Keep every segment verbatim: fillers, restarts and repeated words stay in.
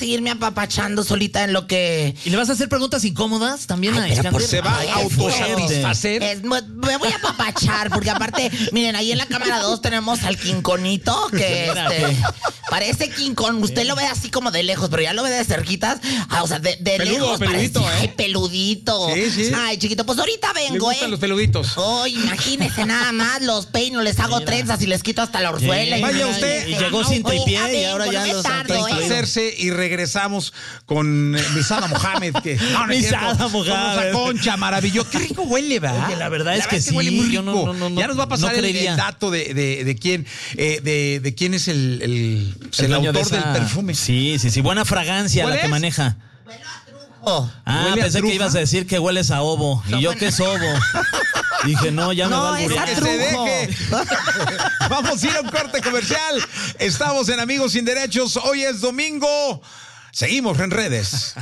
seguirme apapachando solita en lo que... ¿Y le vas a hacer preguntas incómodas también? Ay, a pero por Iskander? Se va a autosatisfacer. Es- me me voy a apapachar, porque aparte, miren, ahí en la cámara dos tenemos al quinconito, que este, parece quincón. Usted lo ve así como de lejos, pero ya lo ve de cerquitas. Ah, o sea, de, de Peludo, lejos peludito, parece, ¿eh? ay, peludito. Sí, sí. Ay, chiquito, pues ahorita Le vengo, gustan ¿eh? los peluditos. Oh, imagínese nada más, los peino, les hago trenzas y les quito hasta la orzuela. Sí, y vaya mira, usted. Y llegó sin Oye, tripié ya y ahora vengo, ya no me los tardo, está ¿eh? Hacerse y regresamos con eh, Misada Mohamed. Que, no, no es Misada cierto. Mohamed. Con esa concha maravillosa. Qué rico huele, ¿verdad? Oye, la verdad es que sí, huele muy rico. yo no- no- no- ya nos va a pasar no el, creería. el dato de, de, de quién eh, de, de quién es el, el, pues, el El dueño de autor esa- del perfume. Sí, sí, sí. Buena fragancia ¿Cuál la que es? maneja. Oh. Ah, ¿Huele a pensé que trufa? ibas a decir que hueles a ovo. No, ¿Y yo bueno. qué es ovo? Dije, no, ya me No, va a es alburear. Que se Trujo. deje. Vamos a ir a un corte comercial. Estamos en Amigos Sin Derechos. Hoy es domingo. Seguimos en redes.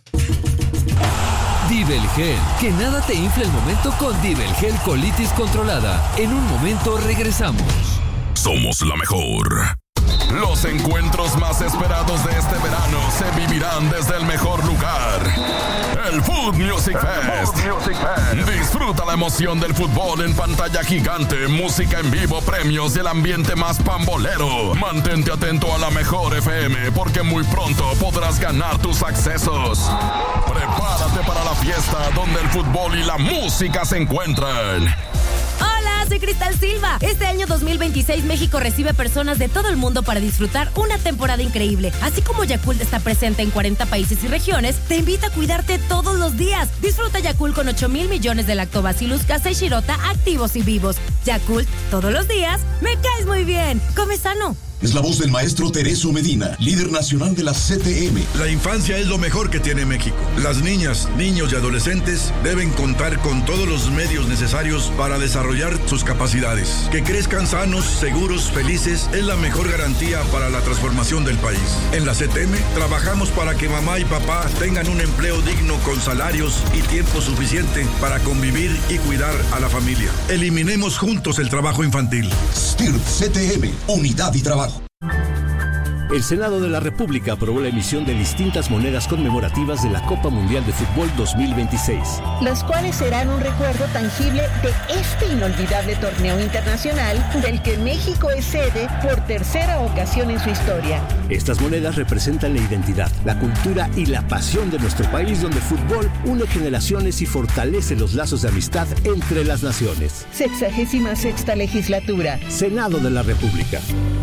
Divelgel, que nada te infle el momento con Divelgel colitis controlada. En un momento regresamos. Somos la mejor. Los encuentros más esperados de este verano se vivirán desde el mejor lugar. El Food Music Fest. Disfruta la emoción del fútbol en pantalla gigante, música en vivo, premios y el ambiente más pambolero. Mantente atento a la mejor F M porque muy pronto podrás ganar tus accesos. Prepárate para la fiesta donde el fútbol y la música se encuentran. Hola, soy Cristal Silva. Este año dos mil veintiséis México recibe personas de todo el mundo para disfrutar una temporada increíble. Así como Yakult está presente en cuarenta países y regiones, te invita a cuidarte todos los días. Disfruta Yakult con ocho mil millones de lactobacillus casei shirota activos y vivos. Yakult, todos los días, me caes muy bien. Come sano. Es la voz del maestro Tereso Medina, líder nacional de la C T M. La infancia es lo mejor que tiene México. Las niñas, niños y adolescentes deben contar con todos los medios necesarios para desarrollar sus capacidades. Que crezcan sanos, seguros, felices es la mejor garantía para la transformación del país. En la C T M trabajamos para que mamá y papá tengan un empleo digno con salarios y tiempo suficiente para convivir y cuidar a la familia. Eliminemos juntos el trabajo infantil. S T I R P C T M, Unidad y Trabajo. El Senado de la República aprobó la emisión de distintas monedas conmemorativas de la Copa Mundial de Fútbol dos mil veintiséis. Las cuales serán un recuerdo tangible de este inolvidable torneo internacional del que México es sede por tercera ocasión en su historia. Estas monedas representan la identidad, la cultura y la pasión de nuestro país, donde el fútbol une generaciones y fortalece los lazos de amistad entre las naciones. Sexagésima sexta legislatura. Senado de la República.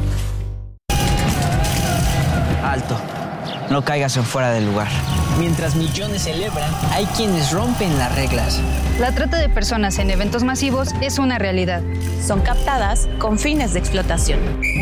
Alto, no caigas en fuera del lugar. Mientras millones celebran, hay quienes rompen las reglas. La trata de personas en eventos masivos es una realidad. Son captadas con fines de explotación.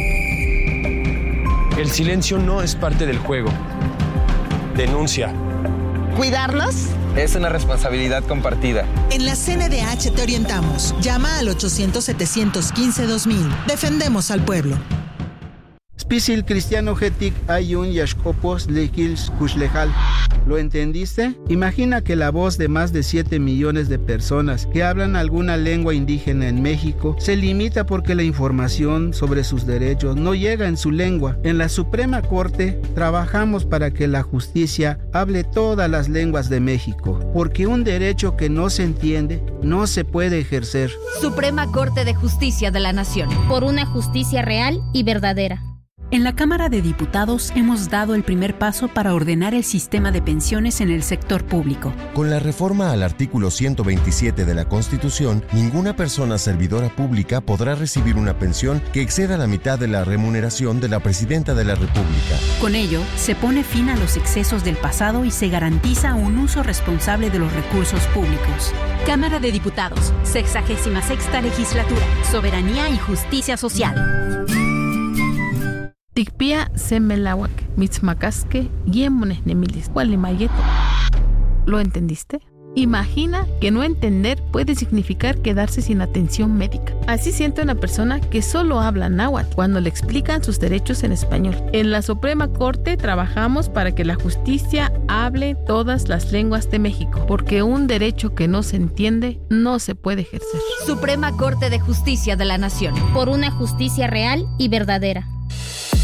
El silencio no es parte del juego. Denuncia. ¿Cuidarnos? Es una responsabilidad compartida. En la C N D H te orientamos. Llama al ochocientos, setecientos quince, dos mil. Defendemos al pueblo. Spisil cristiano getik ayun yashkopos lekils kushlejal. ¿Lo entendiste? Imagina que la voz de más de siete millones de personas que hablan alguna lengua indígena en México se limita porque la información sobre sus derechos no llega en su lengua. En la Suprema Corte trabajamos para que la justicia hable todas las lenguas de México, porque un derecho que no se entiende no se puede ejercer. Suprema Corte de Justicia de la Nación. Por una justicia real y verdadera. En la Cámara de Diputados hemos dado el primer paso para ordenar el sistema de pensiones en el sector público. Con la reforma al artículo ciento veintisiete de la Constitución, ninguna persona servidora pública podrá recibir una pensión que exceda la mitad de la remuneración de la Presidenta de la República. Con ello, se pone fin a los excesos del pasado y se garantiza un uso responsable de los recursos públicos. Cámara de Diputados, sexagésima sexta legislatura, soberanía y justicia social. Tikpia semelawak, mitzmacasque, yemones nemilis, gualimayeto. ¿Lo entendiste? Imagina que no entender puede significar quedarse sin atención médica. Así siente una persona que solo habla náhuatl cuando le explican sus derechos en español. En la Suprema Corte trabajamos para que la justicia hable todas las lenguas de México, porque un derecho que no se entiende no se puede ejercer. Suprema Corte de Justicia de la Nación. Por una justicia real y verdadera.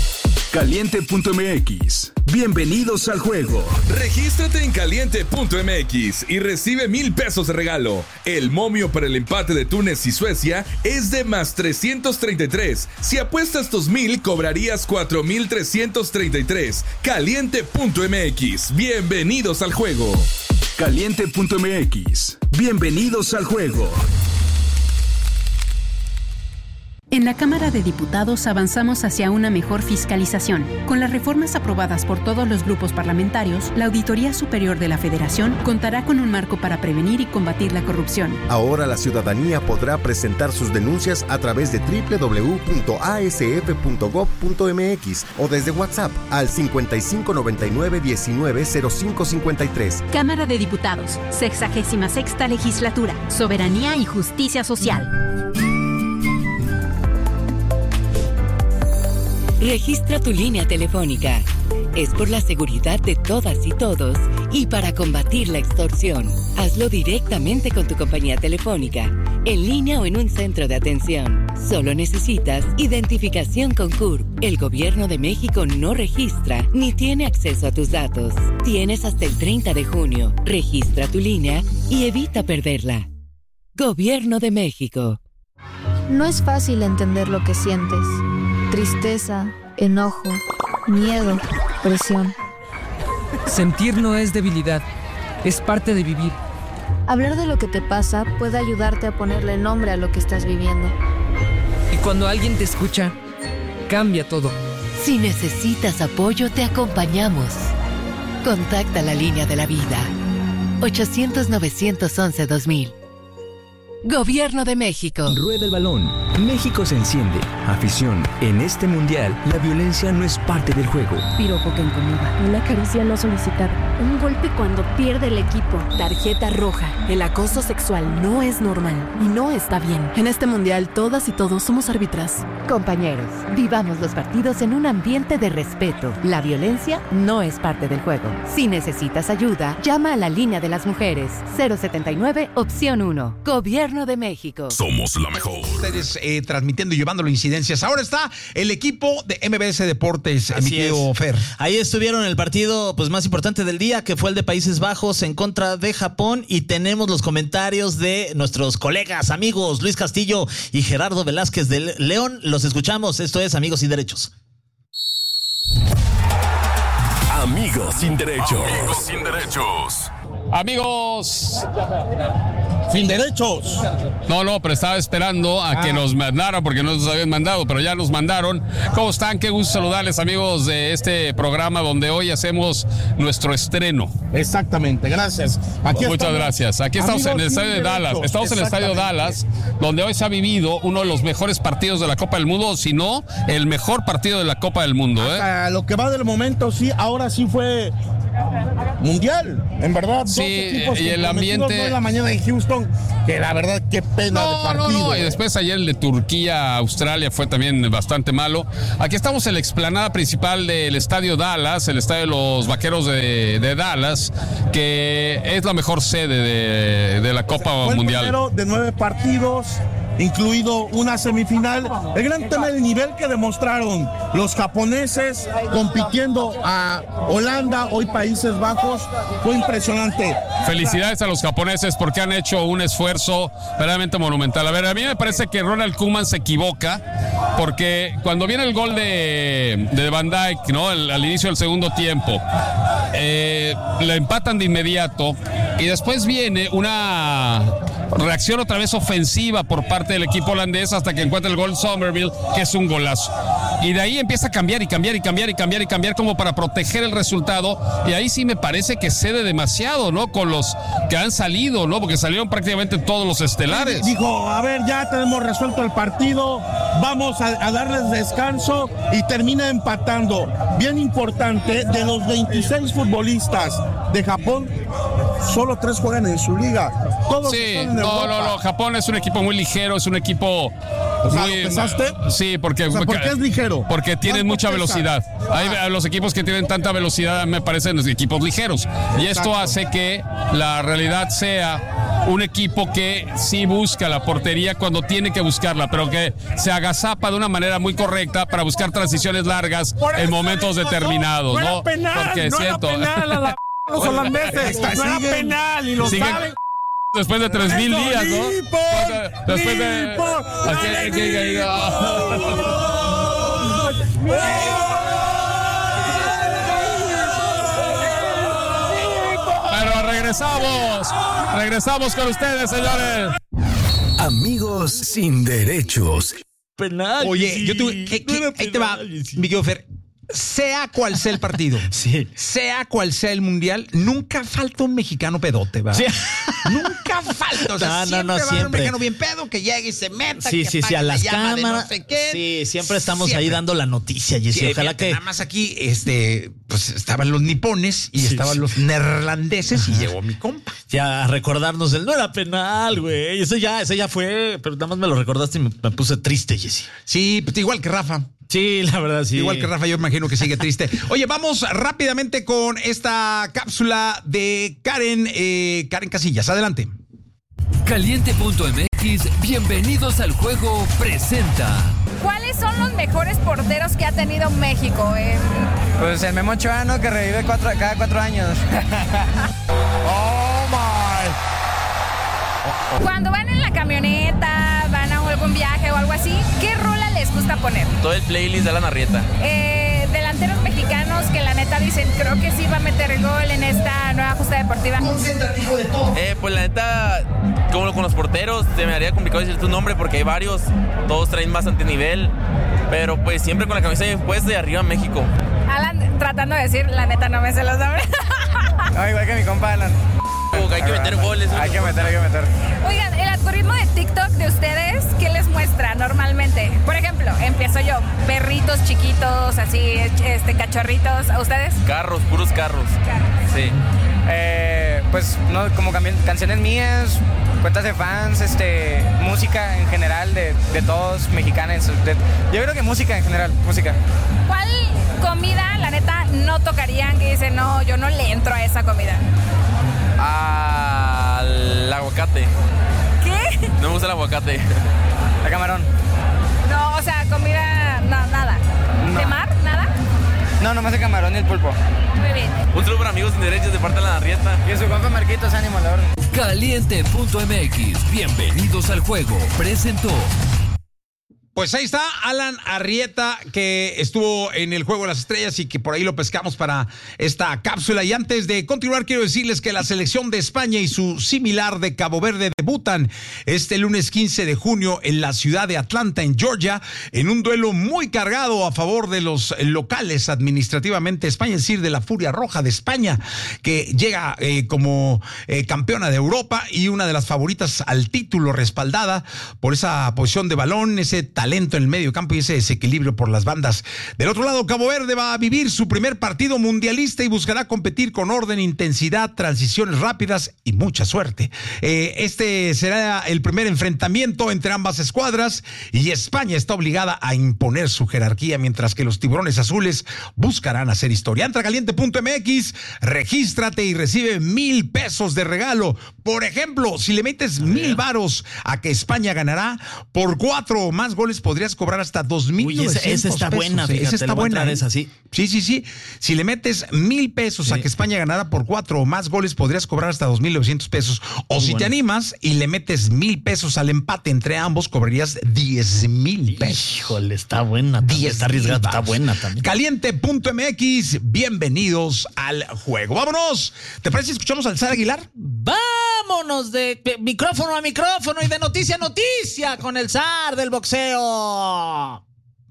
Caliente punto m x. Bienvenidos al juego. Regístrate en caliente punto m x y recibe mil pesos de regalo. El momio para el empate de Túnez y Suecia es de más trescientos treinta y tres. Si apuestas tus mil, cobrarías cuatro mil trescientos treinta y tres. Caliente punto m x. Bienvenidos al juego. Caliente punto m x. Bienvenidos al juego. En la Cámara de Diputados avanzamos hacia una mejor fiscalización. Con las reformas aprobadas por todos los grupos parlamentarios, la Auditoría Superior de la Federación contará con un marco para prevenir y combatir la corrupción. Ahora la ciudadanía podrá presentar sus denuncias a través de doble u doble u doble u punto a s f punto gob punto m x o desde WhatsApp al cincuenta y cinco noventa y nueve diecinueve cero cinco cincuenta y tres. Cámara de Diputados, sexagésima sexta Legislatura, Soberanía y Justicia Social. Registra tu línea telefónica. Es por la seguridad de todas y todos y para combatir la extorsión. Hazlo directamente con tu compañía telefónica, en línea o en un centro de atención. Solo necesitas identificación con C U R P. El Gobierno de México no registra ni tiene acceso a tus datos. Tienes hasta el treinta de junio. Registra tu línea y evita perderla. Gobierno de México. No es fácil entender lo que sientes. Tristeza, enojo, miedo, presión. Sentir no es debilidad, es parte de vivir. Hablar de lo que te pasa puede ayudarte a ponerle nombre a lo que estás viviendo. Y cuando alguien te escucha, cambia todo. Si necesitas apoyo, te acompañamos. Contacta la línea de la vida. ochocientos, novecientos once, dos mil. Gobierno de México. Rueda el balón. México se enciende. Afición. En este mundial, la violencia no es parte del juego. Piropo que incomoda. Una caricia no solicitada. Un golpe cuando pierde el equipo. Tarjeta roja. El acoso sexual no es normal y no está bien. En este mundial, todas y todos somos árbitras. Compañeros, vivamos los partidos en un ambiente de respeto. La violencia no es parte del juego. Si necesitas ayuda, llama a la línea de las mujeres. cero setenta y nueve, opción uno. Gobierno de México. Somos la mejor. Ustedes eh, transmitiendo y llevándolo incidencias. Ahora está el equipo de M B S Deportes, mi querido Fer. Ahí estuvieron en el partido pues más importante del día, que fue el de Países Bajos en contra de Japón, y tenemos los comentarios de nuestros colegas, amigos Luis Castillo y Gerardo Velázquez de León. Los escuchamos. Esto es Amigos Sin Derechos. Amigos Sin Derechos. Amigos Sin Derechos. Amigos sin derechos. No, no, pero estaba esperando a ah. que nos mandaran, porque no nos habían mandado, pero ya nos mandaron. ¿Cómo están? Qué gusto saludarles, amigos de este programa donde hoy hacemos nuestro estreno. Exactamente, gracias. Aquí Muchas estamos, gracias. Aquí estamos en el estadio de Dallas. Estamos en el estadio Dallas, donde hoy se ha vivido uno de los mejores partidos de la Copa del Mundo, si no, el mejor partido de la Copa del Mundo. ¿eh? Hasta lo que va del momento, sí, ahora sí fue mundial, en verdad. Sí, y el ambiente de la mañana en Houston, que la verdad qué pena no, de partido. No, no, y después ayer el de Turquía Australia fue también bastante malo. Aquí estamos en la explanada principal del estadio Dallas, el estadio de los Vaqueros de, de Dallas, que es la mejor sede de, de la Copa fue Mundial. El primero de nueve partidos, incluido una semifinal. El gran tema del nivel que demostraron los japoneses compitiendo a Holanda, hoy Países Bajos, fue impresionante. Felicidades a los japoneses porque han hecho un esfuerzo verdaderamente monumental. A ver, a mí me parece que Ronald Koeman se equivoca, porque cuando viene el gol de, de Van Dijk, ¿no? El, al inicio del segundo tiempo, eh, le empatan de inmediato y después viene una reacción otra vez ofensiva por parte del equipo holandés hasta que encuentra el gol Somerville, que es un golazo. Y de ahí empieza a cambiar y cambiar y cambiar y cambiar y cambiar como para proteger el resultado. Y ahí sí me parece que cede demasiado, ¿no? Con los que han salido, ¿no? Porque salieron prácticamente todos los estelares. Dijo, a ver, ya tenemos resuelto el partido, vamos a, a darles descanso, y termina empatando. Bien importante, de los veintiséis futbolistas de Japón, solo tres juegan en su liga. Todos sí, están en no, Europa. no, no, Japón es un equipo muy ligero, es un equipo... O sea, muy, ¿lo pensaste? Sí, porque... O sea, ¿por qué es ligero? Porque tienen mucha velocidad. Ah. Hay, los equipos que tienen tanta velocidad me parecen los equipos ligeros. Y esto Exacto. hace que la realidad sea un equipo que sí busca la portería cuando tiene que buscarla, pero que se agazapa de una manera muy correcta para buscar transiciones largas en momentos determinados, ¿no? No era penal, Porque no siento... era penal a la los holandeses, no era penal y lo siguen, saben. Después de tres mil días, ¿no? Nippon, Después de... Nippon, Okay, okay, okay. Pero regresamos, regresamos con ustedes, señores. Amigos sin derechos. Penal. Oye, yo tuve. ¿qué, qué, no ahí te va, mi querido Fer. Sea cual sea el partido, sí. sea cual sea el mundial, nunca falta un mexicano pedote, ¿va? Sí. Nunca falta. O sea, no, siempre no, no, va a haber un siempre. mexicano bien pedo que llegue y se meta. Sí, que sí, sí, a apague las la llama de cámaras. No sé qué. Sí, siempre estamos Siempre. ahí dando la noticia, Jessy. Sí, Ojalá fíjate, que. Nada más aquí, este, pues estaban los nipones y Sí, estaban sí. los neerlandeses. Ajá. Y llegó mi compa. Ya a recordarnos del no era penal, güey. Ese ya, ese ya fue, pero nada más me lo recordaste y me, me puse triste, Jessy. Sí, pues, igual que Rafa. Sí, la verdad, sí. Igual que Rafa, yo imagino que sigue triste. Oye, vamos rápidamente con esta cápsula de Karen, eh, Karen Casillas. Adelante. Caliente punto m x, bienvenidos al juego, presenta. ¿Cuáles son los mejores porteros que ha tenido México? Eh, Pues el Memo Ochoa, ¿no? Que revive cuatro, cada cuatro años. oh my. Cuando van en la camioneta, van a algún viaje o algo así, ¿qué rola les gusta poner? Todo el playlist de Alan Arrieta. Eh, delanteros mexicanos que la neta dicen, creo que sí va a meter el gol en esta nueva justa deportiva. Concentrativo de todo. Eh, pues la neta, como con los porteros, se me haría complicado decir tu nombre porque hay varios, todos traen bastante nivel, pero pues siempre con la camisa bien puesta y arriba México. Alan tratando de decir, la neta no me sé los nombres. No, igual que mi compa Alan. Hay que meter goles. Hay que meter, hay que meter. Oigan, el algoritmo de TikTok de ustedes, ¿qué les muestra normalmente? Por ejemplo, empiezo yo, perritos chiquitos, así, este, cachorritos. ¿A ustedes? Carros, puros carros. Carros. Sí. Eh, pues, no, como cambi- canciones mías, cuentas de fans, este, música en general de, de todos, mexicanos. de- yo creo que música en general, música. ¿Cuál comida, la neta, no tocarían? Que dicen, no, yo no le entro a esa comida. Al aguacate. ¿Qué? No me gusta el aguacate. El camarón. No, o sea, comida, no, nada. No. ¿De mar? ¿Nada? No, nomás el camarón y el pulpo. Muy bien. Un saludo para amigos sin derechos de parte de la Arrieta. Y su compa Marquitos, ánimo, la orden. Caliente punto m x, bienvenidos al juego, presentó. Pues ahí está Alan Arrieta, que estuvo en el Juego de las Estrellas y que por ahí lo pescamos para esta cápsula. Y antes de continuar, quiero decirles que la selección de España y su similar de Cabo Verde debutan este lunes quince de junio en la ciudad de Atlanta, en Georgia, en un duelo muy cargado a favor de los locales administrativamente España, es decir, de la Furia Roja de España, que llega eh, como eh, campeona de Europa y una de las favoritas al título, respaldada por esa posición de balón, ese talento en el medio campo y ese desequilibrio por las bandas. Del otro lado, Cabo Verde va a vivir su primer partido mundialista y buscará competir con orden, intensidad, transiciones rápidas y mucha suerte. Eh, este será el primer enfrentamiento entre ambas escuadras y España está obligada a imponer su jerarquía, mientras que los tiburones azules buscarán hacer historia. Entra a caliente punto m x, regístrate y recibe mil pesos de regalo. Por ejemplo, si le metes mil varos a que España ganará, por cuatro o más goles podrías cobrar hasta dos mil novecientos Uy, esa, esa está pesos. buena, fíjate, Esa está le voy a buena. entrar ¿eh? esa, sí. Sí, sí, sí. Si le metes mil pesos Sí. a que España ganara por cuatro o más goles, podrías cobrar hasta dos mil novecientos pesos. O Muy si bueno. te animas y le metes mil pesos al empate entre ambos, cobrarías diez mil pesos. Híjole, está buena. También, está arriesgada, está buena también. Caliente punto m x, bienvenidos al juego. Vámonos. ¿Te parece si escuchamos al Zar Aguilar? Vámonos de, de micrófono a micrófono y de noticia a noticia con el zar del boxeo.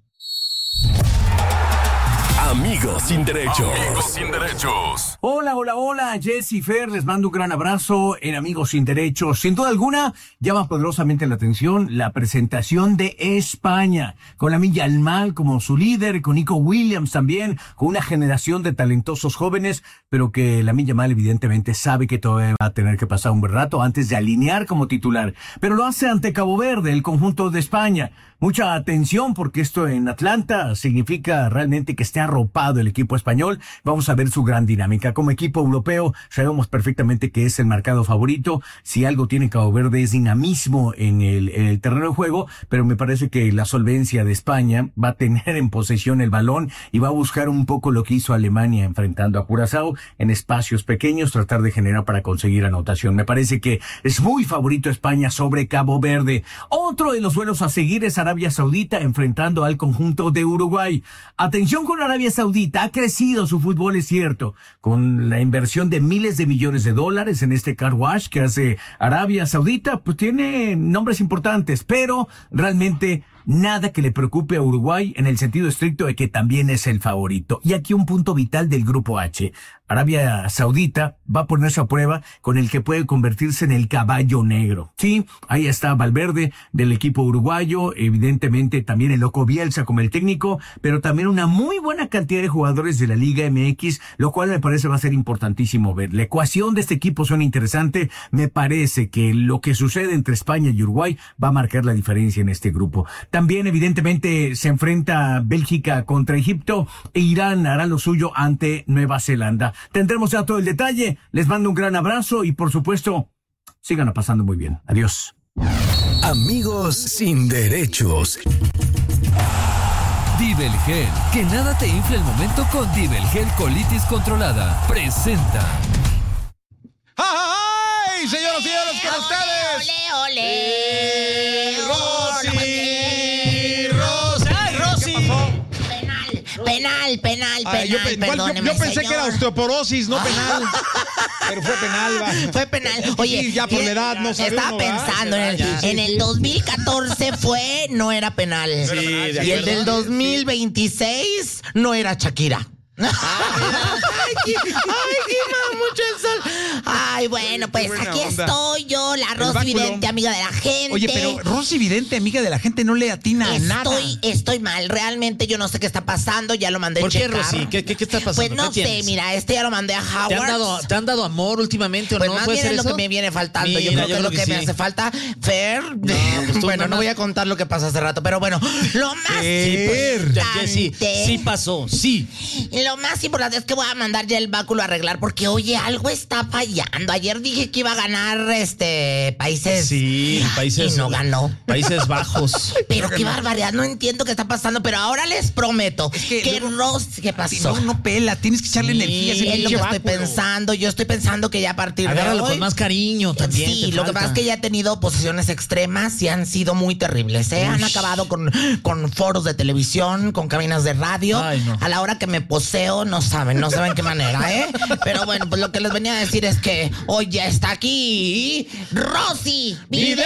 Amigos sin derechos. Amigos sin derechos. Hola, hola, hola, Jess y Fer, les mando un gran abrazo en Amigos sin Derechos. Sin duda alguna, llama poderosamente la atención la presentación de España, con la Milla al Mal como su líder, con Nico Williams también, con una generación de talentosos jóvenes, pero que la Milla Mal evidentemente sabe que todavía va a tener que pasar un buen rato antes de alinear como titular. Pero lo hace ante Cabo Verde, el conjunto de España. Mucha atención porque esto en Atlanta significa realmente que esté arrojando arropado el equipo español. Vamos a ver su gran dinámica. Como equipo europeo, sabemos perfectamente que es el marcado favorito. Si algo tiene Cabo Verde es dinamismo en el, en el terreno de juego, pero me parece que la solvencia de España va a tener en posesión el balón y va a buscar un poco lo que hizo Alemania enfrentando a Curazao en espacios pequeños, tratar de generar para conseguir anotación. Me parece que es muy favorito España sobre Cabo Verde. Otro de los duelos a seguir es Arabia Saudita enfrentando al conjunto de Uruguay. Atención con Arabia Saudita, ha crecido su fútbol, es cierto, con la inversión de miles de millones de dólares en este car wash que hace Arabia Saudita, pues tiene nombres importantes, pero realmente nada que le preocupe a Uruguay en el sentido estricto de que también es el favorito. Y aquí un punto vital del grupo H. Arabia Saudita va a ponerse a prueba con el que puede convertirse en el caballo negro. Sí, ahí está Valverde del equipo uruguayo, evidentemente también el Loco Bielsa como el técnico, pero también una muy buena cantidad de jugadores de la Liga M X, lo cual me parece va a ser importantísimo ver. La ecuación de este equipo suena interesante. Me parece que lo que sucede entre España y Uruguay va a marcar la diferencia en este grupo. También evidentemente se enfrenta Bélgica contra Egipto e Irán hará lo suyo ante Nueva Zelanda. Tendremos ya todo el detalle. Les mando un gran abrazo y por supuesto, sigan pasando muy bien. Adiós. Amigos sin derechos. Dibelgel, que nada te infle el momento con Dibelgel Colitis Controlada. Presenta. ¡Ay, señoras y señores, con ustedes! ¡Ole, ole! ¡Rosy! ¡Rosy! ¡Ay, Rosy! ¿Qué pasó? Penal, penal, penal, Ay, yo, pe- perdóneme, yo, yo pensé señor. que era osteoporosis, no penal. Pero fue penal, va. Fue penal. Oye, sí, ya por la edad no sabe estaba uno, ¿verdad? pensando en el, Ya, sí, en el sí. dos mil catorce fue, no era penal. Sí, de y el acuerdo. del dos mil veintiséis no era Shakira. Ay, qué, ay, qué mal, mucho el sol. Ay, bueno, pues buena aquí onda. estoy yo, la El Rosy báculo. Vidente, amiga de la gente. Oye, pero Rosy Vidente, amiga de la gente, no le atina a nada. Estoy, estoy mal, realmente yo no sé qué está pasando, ya lo mandé a ¿Por qué, checar. Rosy? ¿Qué, qué, qué está pasando? Pues no ¿Qué sé, tienes? mira, este ya lo mandé a Howard. ¿Te han, dado, ¿Te han dado amor últimamente o Pues no? más ¿Puede bien ser es lo eso? que me viene faltando. Mira, yo creo que yo es lo creo que que me sí. hace falta. Fer, pues tú bueno, nomás- no voy a contar lo que pasó hace rato, pero bueno, lo más Sí, pues, ya, ya, sí, importante. sí pasó, sí. Lo más importante es que voy a mandar ya el báculo a arreglar porque, oye, algo está fallando. Ayer dije que iba a ganar este países. Sí, países. Y no ganó. Países Bajos. Pero qué barbaridad, no entiendo qué está pasando, pero ahora les prometo que, que luego- Rosy, ¿qué pasó? No, no pela, tienes que echarle Sí, energía a ese Es lo pinche que estoy báculo. pensando. Yo estoy pensando que ya a partir Agárralo de hoy. con más cariño también. Sí, te lo que falta. pasa es que ya he tenido posiciones extremas y han sido muy terribles. ¿eh? Han acabado con, con foros de televisión, con cabinas de radio. Ay, no. A la hora que me poseo, no saben, no saben qué manera, ¿eh? Pero bueno, pues lo que les venía a decir es que hoy ya está aquí Rosy Vidente.